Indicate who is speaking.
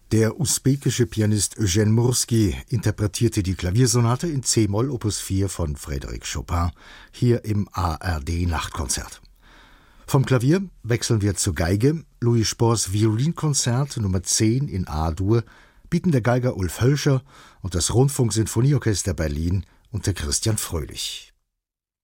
Speaker 1: Der usbekische Pianist Eugen Murski interpretierte die Klaviersonate in c-Moll Opus 4 von Frédéric Chopin, hier im ARD-Nachtkonzert. Vom Klavier wechseln wir zur Geige. Louis Spohrs Violinkonzert Nummer 10 in A-Dur bieten der Geiger Ulf Hölscher und das Rundfunksinfonieorchester Berlin unter Christian Fröhlich.